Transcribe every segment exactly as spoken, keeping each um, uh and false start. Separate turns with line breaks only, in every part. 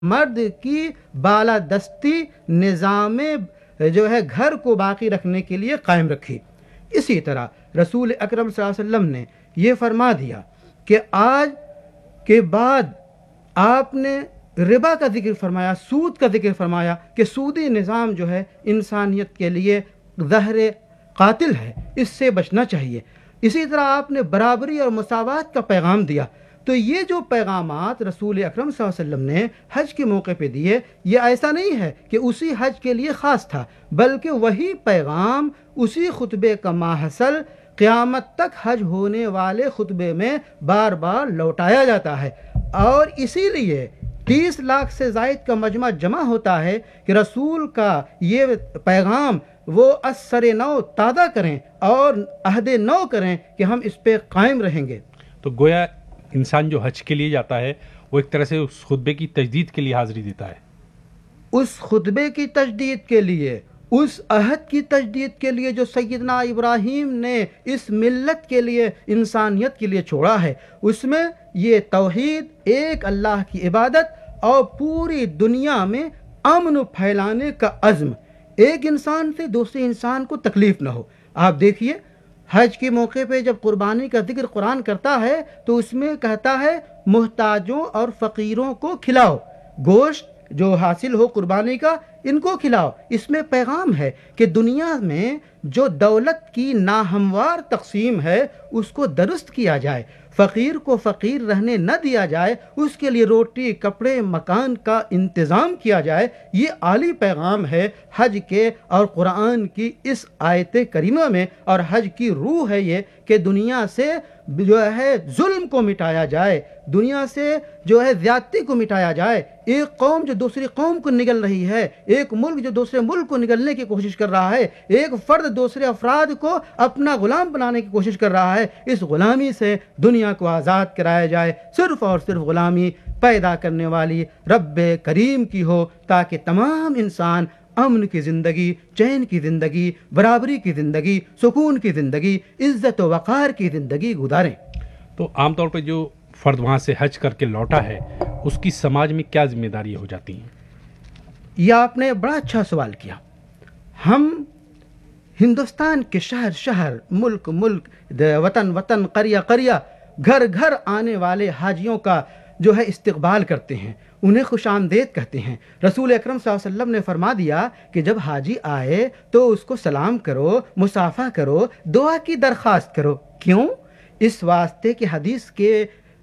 مرد کی بالادستی نظام جو ہے گھر کو باقی رکھنے کے لیے قائم رکھی۔ اسی طرح رسول اکرم صلی اللہ علیہ وسلم نے یہ فرما دیا کہ آج کے بعد آپ نے ربا کا ذکر فرمایا، سود کا ذکر فرمایا کہ سودی نظام جو ہے انسانیت کے لیے زہر قاتل ہے، اس سے بچنا چاہیے۔ اسی طرح آپ نے برابری اور مساوات کا پیغام دیا۔ تو یہ جو پیغامات رسول اکرم صلی اللہ علیہ وسلم نے حج کے موقع پہ دیے، یہ ایسا نہیں ہے کہ اسی حج کے لیے خاص تھا، بلکہ وہی پیغام اسی خطبے کا ماحصل قیامت تک حج ہونے والے خطبے میں بار بار لوٹایا جاتا ہے۔ اور اسی لیے تیس لاکھ سے زائد کا مجمع جمع ہوتا ہے کہ رسول کا یہ پیغام وہ اثر نو تازہ کریں اور عہد نو کریں کہ ہم اس پہ قائم رہیں گے۔
تو گویا انسان جو حج کے لیے جاتا ہے وہ ایک طرح سے اس خطبے کی تجدید کے لیے حاضری دیتا ہے،
اس خطبے کی تجدید کے لیے، اس عہد کی تجدید کے لیے جو سیدنا ابراہیم نے اس ملت کے لیے، انسانیت کے لیے چھوڑا ہے۔ اس میں یہ توحید، ایک اللہ کی عبادت اور پوری دنیا میں امن پھیلانے کا عزم، ایک انسان سے دوسرے انسان کو تکلیف نہ ہو۔ آپ دیکھیے حج کے موقع پہ جب قربانی کا ذکر قرآن کرتا ہے تو اس میں کہتا ہے محتاجوں اور فقیروں کو کھلاؤ، گوشت جو حاصل ہو قربانی کا ان کو کھلاؤ۔ اس میں پیغام ہے کہ دنیا میں جو دولت کی ناہموار تقسیم ہے اس کو درست کیا جائے، فقیر کو فقیر رہنے نہ دیا جائے، اس کے لیے روٹی، کپڑے، مکان کا انتظام کیا جائے۔ یہ عالی پیغام ہے حج کے اور قرآن کی اس آیت کریمہ میں، اور حج کی روح ہے یہ کہ دنیا سے جو ہے ظلم کو مٹایا جائے، دنیا سے جو ہے زیادتی کو مٹایا جائے۔ ایک قوم جو دوسری قوم کو نگل رہی ہے، ایک ملک جو دوسرے ملک کو نگلنے کی کوشش کر رہا ہے، ایک فرد دوسرے افراد کو اپنا غلام بنانے کی کوشش کر رہا ہے، اس غلامی سے دنیا کو آزاد کرایا جائے۔ صرف اور صرف غلامی پیدا کرنے والی رب کریم کی ہو، تاکہ تمام انسان امن کی زندگی، چین کی زندگی، برابری کی زندگی، سکون کی زندگی، عزت و وقار کی زندگی گزاریں۔
تو عام طور پہ جو فرد وہاں سے حج کر کے لوٹا ہے اس کی سماج میں کیا ذمہ داری ہو جاتی ہیں؟
یہ آپ نے بڑا اچھا سوال کیا۔ ہم ہندوستان کے شہر شہر، ملک ملک، وطن وطن، قریہ قریہ، گھر گھر آنے والے حاجیوں کا جو ہے استقبال کرتے ہیں، انہیں خوش آمدید کہتے ہیں۔ رسول اکرم صلی اللہ علیہ وسلم نے فرما دیا کہ جب حاجی آئے تو اس کو سلام کرو، مصافحہ کرو، دعا کی درخواست کرو۔ کیوں؟ اس واسطے کہ حدیث کے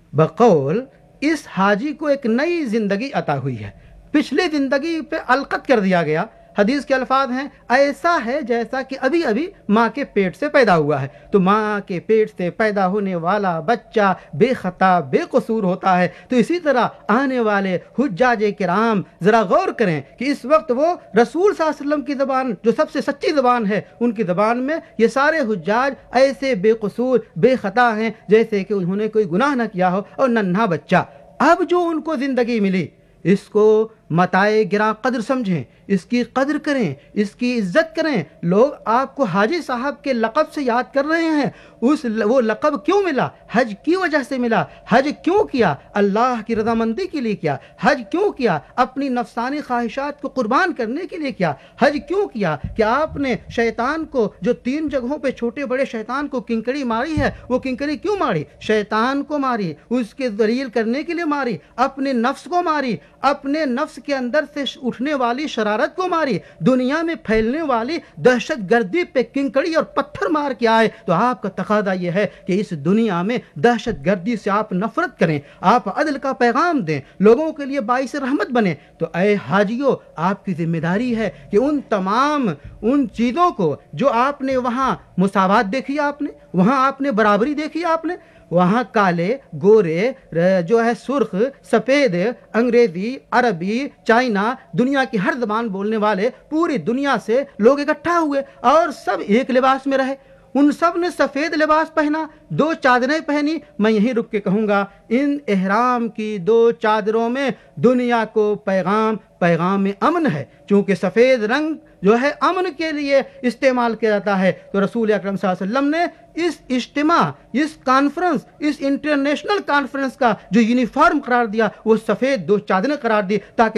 بقول اس حاجی کو ایک نئی زندگی عطا ہوئی ہے، پچھلی زندگی پہ القت کر دیا گیا۔ حدیث کے الفاظ ہیں ایسا ہے جیسا کہ ابھی ابھی ماں کے پیٹ سے پیدا ہوا ہے۔ تو ماں کے پیٹ سے پیدا ہونے والا بچہ بے خطا بے قصور ہوتا ہے۔ تو اسی طرح آنے والے حجاج کرام ذرا غور کریں کہ اس وقت وہ رسول صلی اللہ علیہ وسلم کی زبان جو سب سے سچی زبان ہے، ان کی زبان میں یہ سارے حجاج ایسے بے قصور بے خطا ہیں جیسے کہ انہوں نے کوئی گناہ نہ کیا ہو، اور ننھا بچہ۔ اب جو ان کو زندگی ملی اس کو متاع گراں قدر سمجھیں، اس کی قدر کریں، اس کی عزت کریں۔ لوگ آپ کو حاجی صاحب کے لقب سے یاد کر رہے ہیں، اس وہ لقب کیوں ملا؟ حج کی وجہ سے ملا۔ حج کیوں کیا؟ اللہ کی رضامندی کے لیے کیا۔ حج کیوں کیا؟ اپنی نفسانی خواہشات کو قربان کرنے کے لیے کیا۔ حج کیوں کیا؟ کہ آپ نے شیطان کو جو تین جگہوں پہ چھوٹے بڑے شیطان کو کنکڑی ماری ہے، وہ کنکڑی کیوں ماری؟ شیطان کو ماری، اس کے ذلیل کرنے کے لیے ماری، اپنے نفس کو ماری، اپنے نفس کے اندر سے اٹھنے والی شرارت کو ماری، دنیا میں پھیلنے والی دہشت گردی پہ کنکڑی اور پتھر مار کے آئے۔ تو آپ کا تقاضا یہ ہے کہ اس دنیا میں دہشت گردی سے آپ نفرت کریں، آپ عدل کا پیغام دیں، لوگوں کے لیے باعث رحمت بنیں۔ تو اے حاجیوں، آپ کی ذمہ داری ہے کہ ان تمام ان چیزوں کو جو آپ نے وہاں مساوات دیکھی، آپ نے وہاں آپ نے برابری دیکھی، آپ نے وہاں کالے گورے جو ہے سرخ سفید، انگریزی عربی چائنا، دنیا کی ہر زبان بولنے والے پوری دنیا سے لوگ اکٹھا ہوئے اور سب ایک لباس میں رہے۔ ان سب نے سفید لباس پہنا، دو چادریں پہنی. میں یہیں رک کے کہوں گا ان احرام کی دو چادروں میں دنیا کو پیغام پیغام امن ہے، چونکہ سفید رنگ جو ہے امن کے لیے استعمال کیا جاتا ہے. تو رسول اکرم صلی اللہ علیہ وسلم نے اس اجتماع، اس کانفرنس، اس انٹرنیشنل کانفرنس کا جو یونیفارم قرار دیا وہ سفید دو چادریں قرار دی تاکہ